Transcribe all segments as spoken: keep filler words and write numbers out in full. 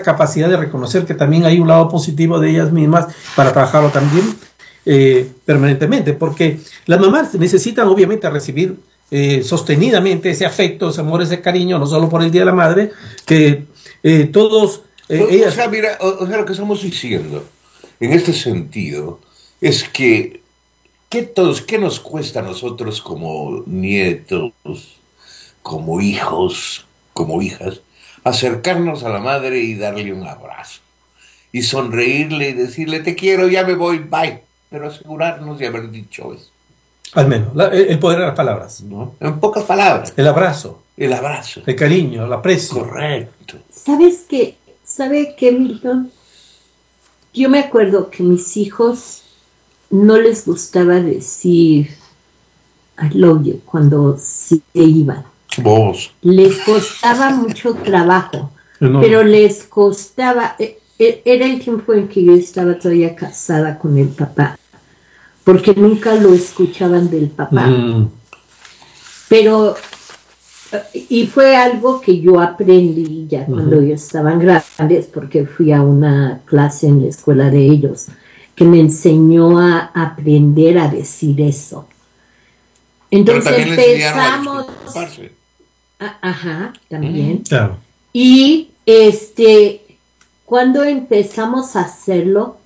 capacidad de reconocer que también hay un lado positivo de ellas mismas para trabajarlo también eh, permanentemente, porque las mamás necesitan obviamente recibir eh, sostenidamente ese afecto, ese amor, ese cariño, no solo por el Día de la Madre, que eh, todos... Eh, o, ellas... o sea, mira, o, o sea, lo que estamos diciendo en este sentido es que ¿qué, todos, ¿qué nos cuesta a nosotros como nietos, como hijos, como hijas, acercarnos a la madre y darle un abrazo? Y sonreírle y decirle, te quiero, ya me voy, bye. Pero asegurarnos de haber dicho eso. Al menos, la, el poder de las palabras. ¿No? En pocas palabras. El abrazo. El abrazo. El cariño, el aprecio. Correcto. ¿Sabes qué? ¿Sabe qué, Milton? Yo me acuerdo que mis hijos no les gustaba decir I love you cuando se iban. Vos. Les costaba mucho trabajo, No. pero les costaba... Era el tiempo en que yo estaba todavía casada con el papá, porque nunca lo escuchaban del papá. Mm. Pero, y fue algo que yo aprendí ya uh-huh. cuando ellos estaban grandes, porque fui a una clase en la escuela de ellos, que me enseñó a aprender a decir eso. Entonces empezamos... A, ajá, también. Mm, claro. Y este... Cuando empezamos a hacerlo,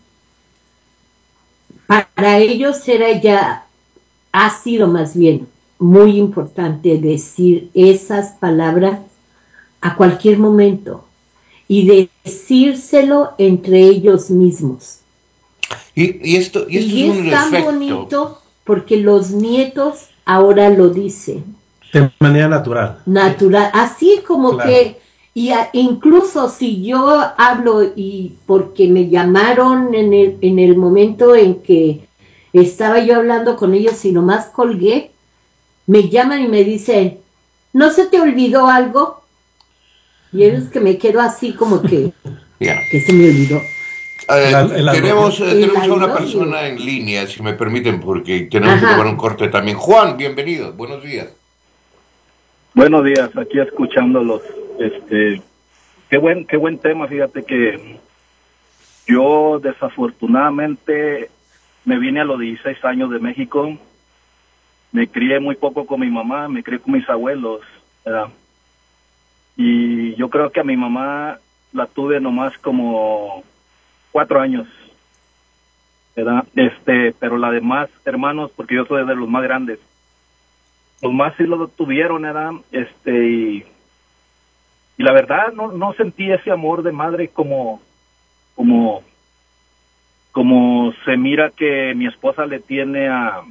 para ellos era ya, ha sido más bien muy importante decir esas palabras a cualquier momento y decírselo entre ellos mismos. Y, y esto, y esto y es, es un tan efecto. bonito porque los nietos ahora lo dicen. De manera natural. Natural, así como claro. que... Y a, incluso si yo hablo y porque me llamaron en el, en el momento en que estaba yo hablando con ellos y nomás colgué, me llaman y me dicen, ¿no se te olvidó algo? Y es que me quedo así como que, yeah. que se me olvidó. Eh, el, el tenemos eh, tenemos a una persona en línea, si me permiten, porque tenemos Ajá. que tomar un corte también. Juan, bienvenido, buenos días. Buenos días, aquí escuchándolos. Este, qué buen, qué buen tema. Fíjate que yo desafortunadamente me vine a los dieciséis años de México. Me crié muy poco con mi mamá, me crié con mis abuelos, ¿verdad? Y yo creo que a mi mamá la tuve nomás como cuatro años, ¿verdad? Este, pero la demás hermanos, porque yo soy de los más grandes, los más sí lo tuvieron, ¿verdad? Este, y Y la verdad no, no sentí ese amor de madre como, como, como se mira que mi esposa le tiene a,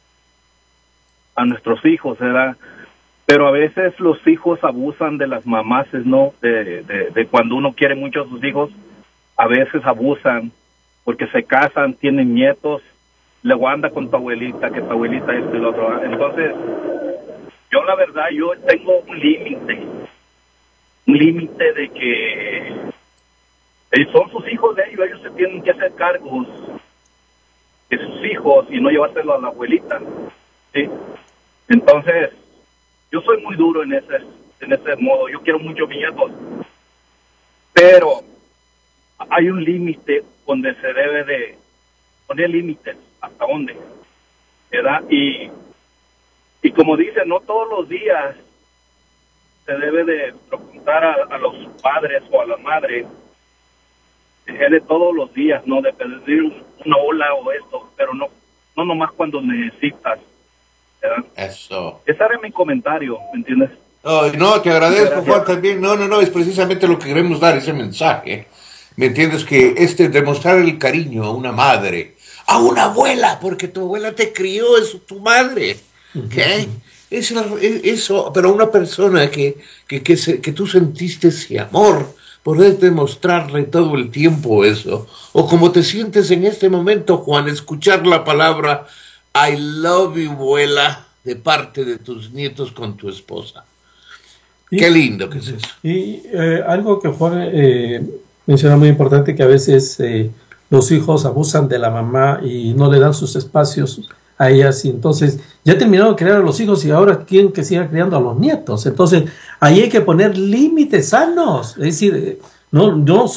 a nuestros hijos, ¿verdad? Pero a veces los hijos abusan de las mamás, ¿no? De, de, de cuando uno quiere mucho a sus hijos, a veces abusan porque se casan, tienen nietos, luego anda con tu abuelita, que tu abuelita esto y lo otro, ¿verdad? Entonces, yo la verdad, yo tengo un límite. un límite de que eh, son sus hijos de ellos, ellos se tienen que hacer cargos de sus hijos y no llevárselo a la abuelita, ¿sí? Entonces, yo soy muy duro en ese, en ese modo, yo quiero mucho a mis nietos, pero hay un límite donde se debe de poner límites, hasta dónde, ¿verdad? Y, y como dicen, no todos los días se debe de preguntar a, a los padres o a la madre, es de todos los días, no de pedir una ola o esto, pero no, no nomás cuando necesitas, ¿verdad? Eso. Ese era mi comentario, ¿me entiendes? Oh, no, te agradezco, Juan, también. No, no, no, es precisamente lo que queremos dar, ese mensaje. ¿Me entiendes? Que este, demostrar el cariño a una madre, a una abuela, porque tu abuela te crió, es tu madre, ¿ok? Es la, es eso, pero una persona que, que, que, se, que tú sentiste ese amor, poder demostrarle todo el tiempo eso, o como te sientes en este momento, Juan, escuchar la palabra I love you, abuela, de parte de tus nietos con tu esposa. Y, qué lindo que es eso. Y eh, algo que Juan eh, menciona muy importante, que a veces eh, los hijos abusan de la mamá y no le dan sus espacios a ellas, y entonces ya terminaron de criar a los hijos y ahora quieren que siga criando a los nietos. Entonces ahí hay que poner límites sanos, es decir, no, no